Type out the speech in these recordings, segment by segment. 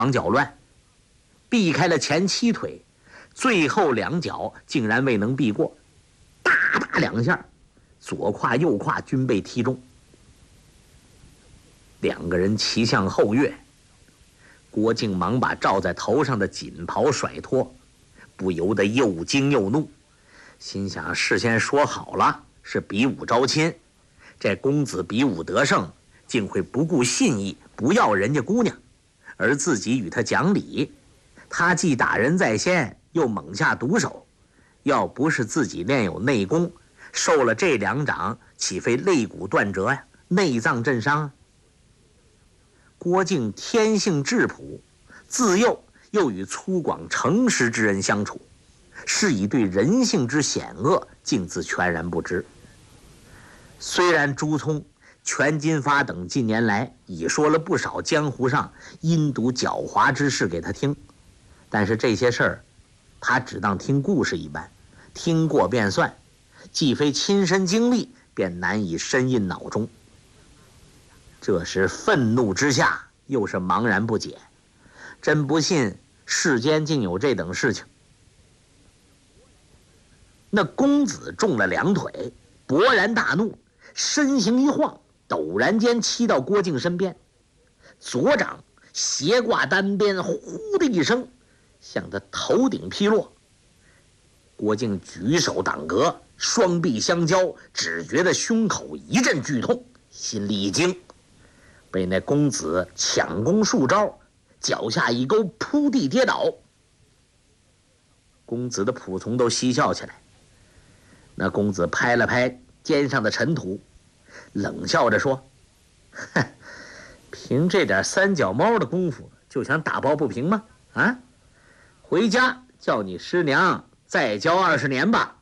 脚乱，避开了前7腿，最后2脚竟然未能避过，大打2下，左胯右胯均被踢中。2个人齐向后跃，郭靖忙把罩在头上的锦袍甩脱，不由得又惊又怒，心想事先说好了是比武招亲，这公子比武得胜，竟会不顾信义不要人家姑娘，而自己与他讲理，他既打人在先，又猛下毒手，要不是自己练有内功，受了这2掌，岂非肋骨断折呀，内脏震伤啊？郭靖天性质朴，自幼又与粗犷诚实之人相处，是以对人性之险恶竟自全然不知。虽然朱聪、全金发等近年来已说了不少江湖上阴毒狡猾之事给他听，但是这些事儿他只当听故事一般，听过便算，既非亲身经历，便难以深印脑中。这时愤怒之下，又是茫然不解，真不信世间竟有这等事情。那公子中了2腿，勃然大怒，身形一晃，陡然间骑到郭靖身边，左掌斜挂单边，呼的一声向他头顶劈落。郭靖举手挡格，双臂相交，只觉得胸口一阵剧痛，心里一惊，被那公子抢攻数招，脚下一勾，扑地跌倒。公子的仆从都嬉笑起来。那公子拍了拍肩上的尘土，冷笑着说：“哼，凭这点3脚猫的功夫，就想打抱不平吗？啊，回家叫你师娘再教20年吧。”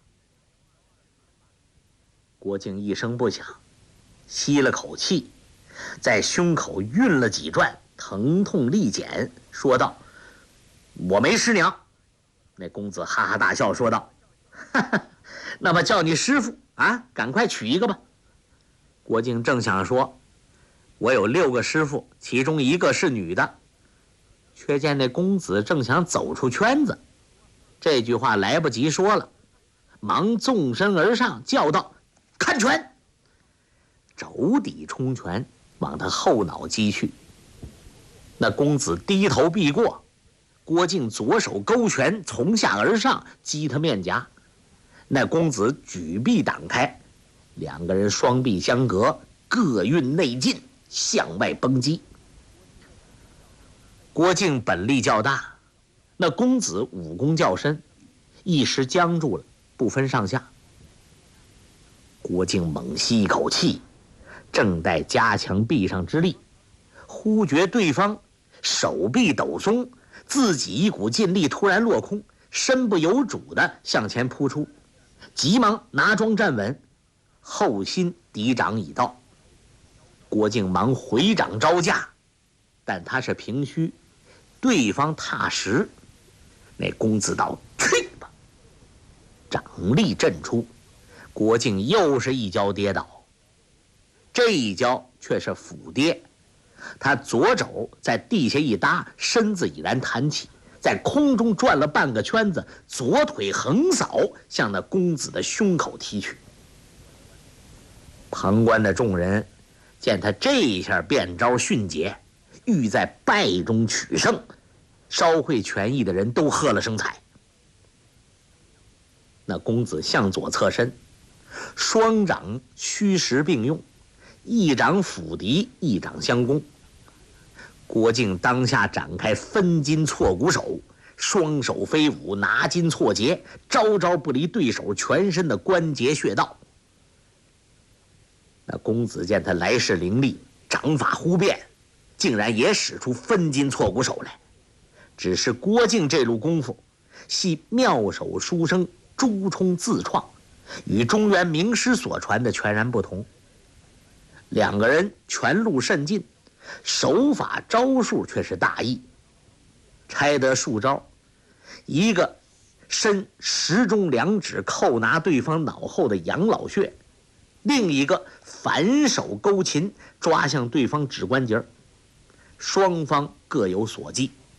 郭靖一声不响，吸了口气，在胸口运了几转，疼痛力减，说道：“我没师娘。”那公子哈哈大笑说道：“哈哈，那么叫你师傅啊，赶快娶一个吧。”郭靖正想说：“我有6个师傅，其中1个是女的。”却见那公子正想走出圈子，这句话来不及说了，忙纵身而上，叫道：“看拳！”肘底冲拳往他后脑击去。那公子低头避过，郭靖左手勾拳从下而上击他面颊，那公子举臂挡开，2个人双臂相隔，各运内劲向外崩击。郭靖本力较大，那公子武功较深，一时僵住了，不分上下。郭靖猛吸一口气，正待加强臂上之力，忽觉对方手臂抖松，自己一股劲力突然落空，身不由主地向前扑出，急忙拿桩站稳，后心敌掌已到。郭靖忙回掌招架，但他是平虚，对方踏实。那公子道：“去吧！”掌力震出，郭靖又是一跤跌倒，这一跤却是俯跌，他左肘在地下一搭，身子已然弹起，在空中转了半个圈子，左腿横扫向那公子的胸口踢去。旁观的众人见他这一下变招迅捷，欲在败中取胜，稍会拳艺的人都喝了声彩。那公子向左侧身，双掌虚实并用，一掌辅敌，一掌相攻。郭靖当下展开分筋错骨手，双手飞舞，拿筋错节，招招不离对手全身的关节穴道。那公子见他来势凌厉，掌法忽变，竟然也使出分筋错骨手来。只是郭靖这路功夫系妙手书生朱冲自创，与中原名师所传的全然不同。2个人拳路甚近，手法招数却是大异。拆得数招，一个伸10中2指扣拿对方脑后的养老穴，另一个反手勾擒抓向对方指关节，双方各有所技。